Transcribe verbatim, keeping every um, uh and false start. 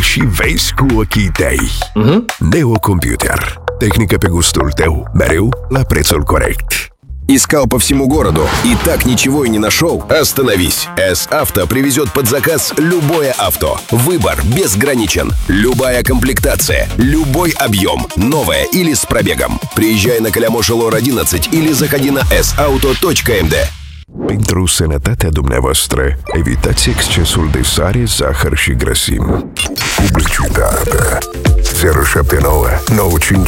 și vezi cu ochii tăi. Uh-huh. Neo Computer. Tehnică pe gustul tău, mereu la prețul corect. Искал по всему городу и так ничего и не нашел? Остановись! С-Авто привезет под заказ любое авто. Выбор безграничен. Любая комплектация, любой объем, новое или с пробегом. Приезжай на Калямоша Лор одиннадцать или заходи на эс ауто точка эм дэ. Pentru sănătatea dumneavoastră, evitați excesul de sare, zahăr și grăsimi. Publicitate zero șapte nouă nouă cinci